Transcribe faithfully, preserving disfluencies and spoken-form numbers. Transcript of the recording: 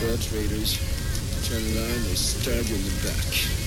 caught, raiders. Turn around, they stab you in the back.